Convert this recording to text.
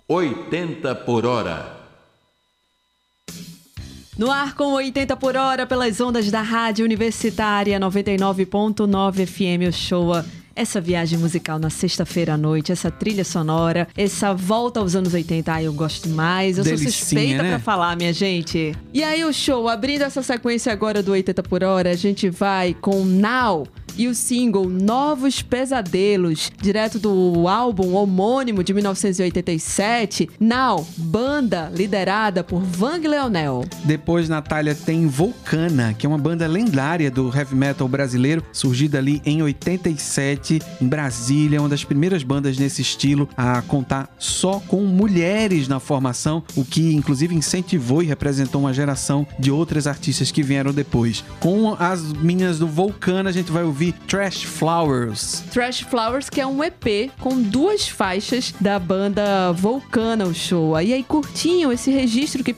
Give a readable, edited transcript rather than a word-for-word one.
80 por hora. No ar com 80 por hora pelas ondas da Rádio Universitária 99.9 FM, o Showa. Essa viagem musical na sexta-feira à noite, essa trilha sonora, essa volta aos anos 80, eu gosto mais. Eu Delicinha, sou suspeita, né? pra falar, minha gente. E aí o show, abrindo essa sequência agora do 80 por hora, a gente vai com Now e o single Novos Pesadelos, direto do álbum homônimo de 1987. Now, banda liderada por Vang Leonel. Depois, Natália, tem Vulcana, que é uma banda lendária do heavy metal brasileiro, surgida ali em 87, em Brasília, uma das primeiras bandas nesse estilo a contar só com mulheres na formação, o que inclusive incentivou e representou uma geração de outras artistas que vieram depois. Com as meninas do Vulcana, a gente vai ouvir Trash Flowers. Trash Flowers, que é um EP com 2 faixas da banda Vulcana, o show. E aí curtinho esse registro que